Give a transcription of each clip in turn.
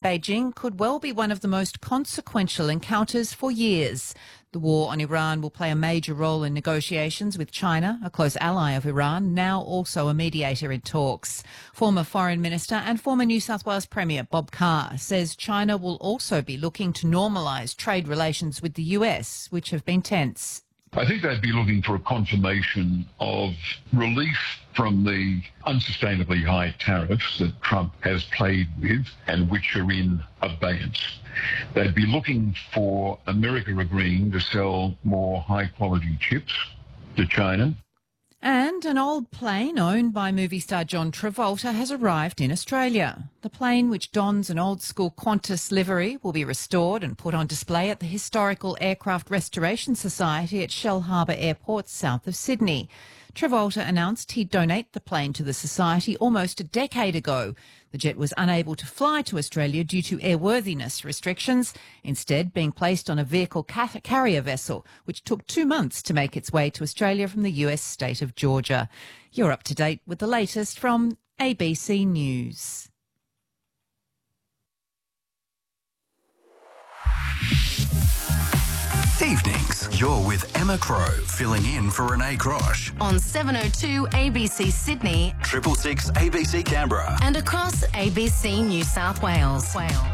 Beijing could well be one of the most consequential encounters for years. The war on Iran will play a major role in negotiations with China, a close ally of Iran, now also a mediator in talks. Former Foreign Minister and former New South Wales Premier Bob Carr says China will also be looking to normalise trade relations with the US, which have been tense. I think they'd be looking for a confirmation of relief from the unsustainably high tariffs that Trump has played with and which are in abeyance. They'd be looking for America agreeing to sell more high-quality chips to China. And an old plane owned by movie star John Travolta has arrived in Australia. The plane, which dons an old-school Qantas livery, will be restored and put on display at the Historical Aircraft Restoration Society at Shell Harbour Airport, south of Sydney. Travolta announced he'd donate the plane to the society almost a decade ago. The jet was unable to fly to Australia due to airworthiness restrictions, instead being placed on a vehicle carrier vessel, which took 2 months to make its way to Australia from the US state of Georgia. You're up to date with the latest from ABC News. Evenings, you're with Emma Crow, filling in for Renee Crosh. On 702 ABC Sydney, 666 ABC Canberra. and across ABC New South Wales.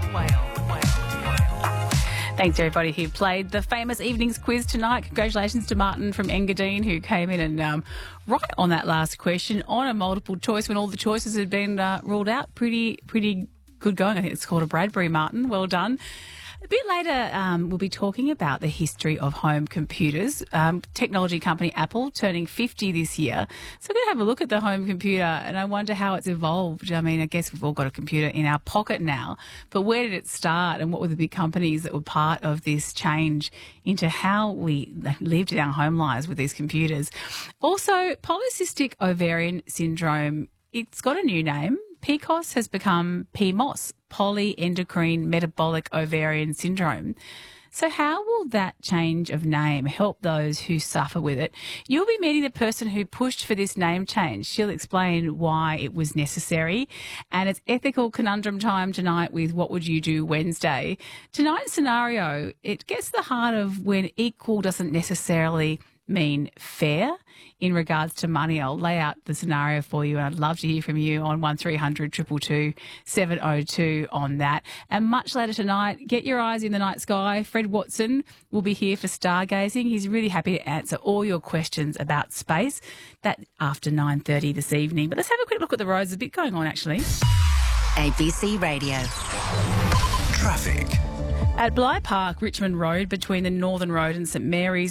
Thanks to everybody who played the famous evenings quiz tonight. Congratulations to Martin from Engadine, who came in and right on that last question on a multiple choice when all the choices had been ruled out. Pretty good going. I think it's called a Bradbury, Martin. Well done. A bit later, we'll be talking about the history of home computers. Technology company Apple turning 50 this year. So we're going to have a look at the home computer, and I wonder how it's evolved. I mean, I guess we've all got a computer in our pocket now, but where did it start, and what were the big companies that were part of this change into how we lived in our home lives with these computers? Also, polycystic ovarian syndrome, it's got a new name. PCOS has become PMOS, polyendocrine metabolic ovarian syndrome. So how will that change of name help those who suffer with it? You'll be meeting the person who pushed for this name change. She'll explain why it was necessary. And it's ethical conundrum time tonight with What Would You Do Wednesday. Tonight's scenario, it gets to the heart of when equal doesn't necessarily mean fair in regards to money. I'll lay out the scenario for you, and I'd love to hear from you on 1300 222 702 on that. And much later tonight, get your eyes in the night sky. Fred Watson will be here for stargazing. He's really happy to answer all your questions about space. That after 9:30 this evening. But let's have a quick look at the roads. There's a bit going on, actually. ABC Radio. Traffic. At Bligh Park, Richmond Road, between the Northern Road and St Mary's,